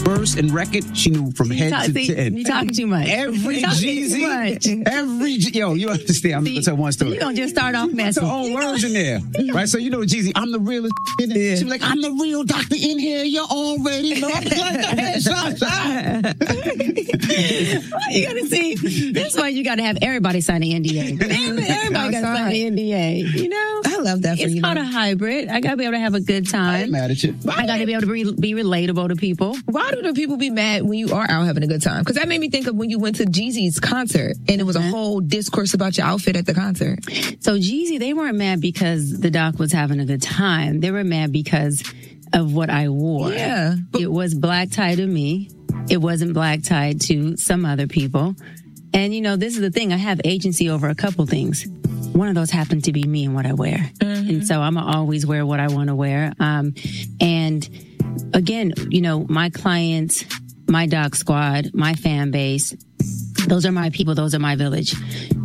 verse and record, she knew from head to end. You talking too much. Every Jeezy, yo, you understand? I'm going to tell one story. You're going to just start off messing. Put her own words in there, right? So you know Jeezy, I'm the realest in it. Yeah. She was like, I'm the real doctor in here. You already know. I'm like, You got to see. That's why you got to have everybody sign an NDA. Everybody got to sign an NDA. You know, I love that for it's you. called a hybrid. I got to be able to have a good I time. ain't mad at you. I got to be able to be relatable to people. Why do the people be mad when you are out having a good time? Because that made me think of when you went to Jeezy's concert and it was a whole discourse about your outfit at the concert. So Jeezy, they weren't mad because the doc was having a good time. They were mad because of what I wore. Yeah. It was black tie to me. It wasn't black tie to some other people. And, you know, this is the thing. I have agency over a couple things. One of those happened to be me and what I wear. Mm-hmm. And so I'm always wear what I want to wear. And again, you know, my clients, my doc squad, my fan base, those are my people. Those are my village.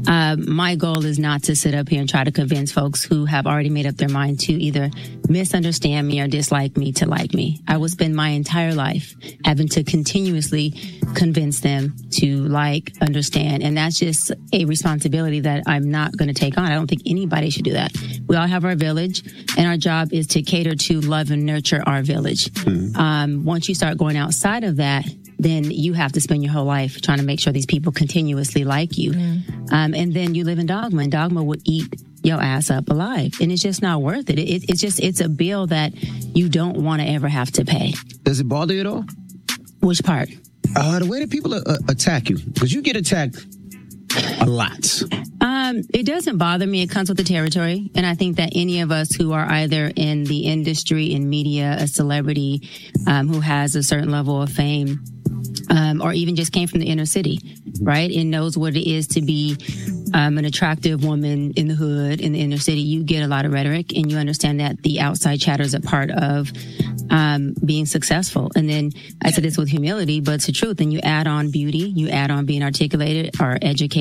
My goal is not to sit up here and try to convince folks who have already made up their mind to either misunderstand me or dislike me to like me. I will spend my entire life having to continuously convince them to like, understand. And that's just a responsibility that I'm not going to take on. I don't think anybody should do that. We all have our village, and our job is to cater to, love, and nurture our village. Once you start going outside of that, then you have to spend your whole life trying to make sure these people continuously like you. And then you live in dogma, and dogma would eat your ass up alive. And it's just not worth it. It's a bill that you don't want to ever have to pay. Does it bother you at all? Which part? The way that people attack you. Because you get attacked a lot. It doesn't bother me. It comes with the territory. And I think that any of us who are either in the industry, in media, a celebrity, who has a certain level of fame, or even just came from the inner city, right? And knows what it is to be an attractive woman in the hood, in the inner city. You get a lot of rhetoric, and you understand that the outside chatter is a part of being successful. And then I said this with humility, but it's the truth. And you add on beauty, you add on being articulated or educated.